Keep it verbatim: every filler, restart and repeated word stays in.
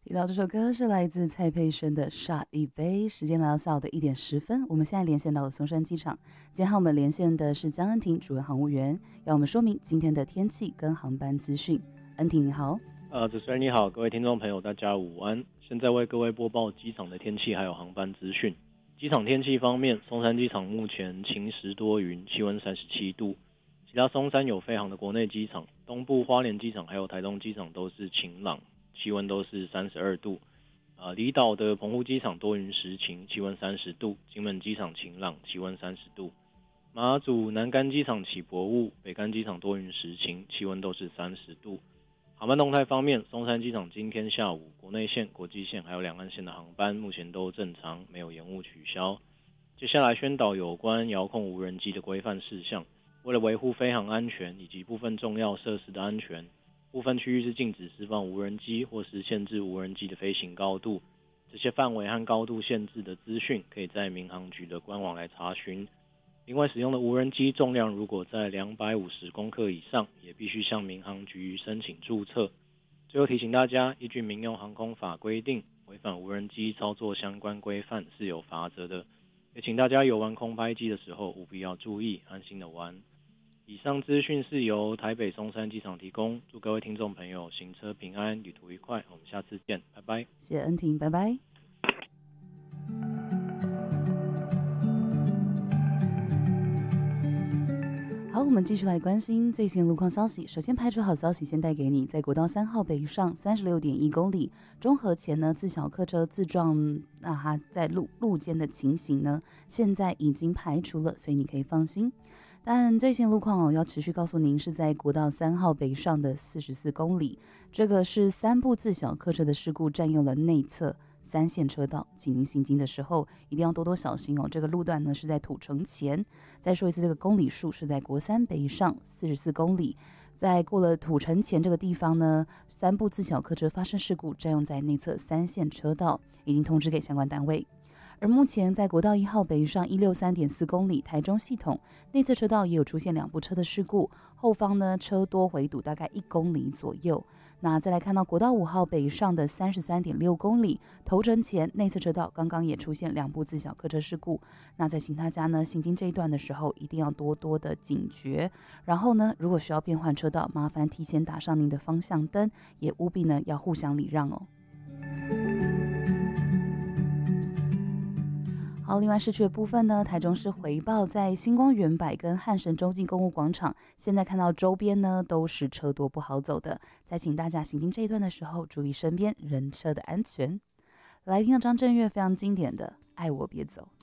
提到这首歌是来自蔡佩轩的《傻一杯》，时间来到下午的一点十分，我们现在连线到了松山机场。今天和我们连线的是江恩婷主任航务员，要我们说明今天的天气跟航班资讯。恩婷你好。 呃，主持人你好，各位听众朋友大家午安，现在为各位播报机场的天气还有航班资讯。机场天气方面，松山机场目前晴时多云，气温三十七度。其他松山有飞航的国内机场，东部花莲机场还有台东机场都是晴朗，气温都是三十二度。呃，离岛的澎湖机场多云时晴，气温三十度；金门机场晴朗，气温三十度。马祖南竿机场起薄雾，北竿机场多云时晴，气温都是三十度。航班动态方面，松山机场今天下午国内线、国际线还有两岸线的航班目前都正常，没有延误取消。接下来宣导有关遥控无人机的规范事项。为了维护飞航安全以及部分重要设施的安全，部分区域是禁止释放无人机或是限制无人机的飞行高度。这些范围和高度限制的资讯可以在民航局的官网来查询。另外，使用的无人机重量如果在两百五十公克以上，也必须向民航局申请注册。最后提醒大家，依据民用航空法规定，违反无人机操作相关规范是有罚则的。也请大家游玩空拍机的时候务必要注意，安心的玩。以上资讯是由台北松山机场提供，祝各位听众朋友行车平安，旅途愉快，我们下次见，拜拜。 谢谢恩婷，拜拜。好，我们继续来关心最新路况消息。首先排除好消息先带给你，在国道三号北上三十六点一公里中和前呢，自小客车自撞，那它在路路肩的情形呢，现在已经排除了，所以你可以放心。但最新路况哦，要持续告诉您是在国道三号北上的四十四公里，这个是三部自小客车的事故占用了内侧三线车道，请您行经的时候一定要多多小心哦。这个路段呢是在土城前，再说一次，这个公里数是在国三北上四十四公里，在过了土城前这个地方呢，三部自小客车发生事故，占用在内侧三线车道，已经通知给相关单位。而目前在国道一号北上一六三点四公里台中系统内侧车道也有出现两部车的事故，后方呢车多回堵大概一公里左右。那再来看到国道五号北上的三十三点六公里头城前内侧车道刚刚也出现两部自小客车事故，那在请大家呢行经这一段的时候一定要多多的警觉，然后呢如果需要变换车道，麻烦提前打上您的方向灯，也务必呢要互相礼让哦。好，另外市区的部分呢，台中市回报在星光远百跟汉神洲际公务广场，现在看到周边呢都是车多不好走的，再请大家行经这一段的时候注意身边人车的安全。来听到张震岳非常经典的《爱我别走》。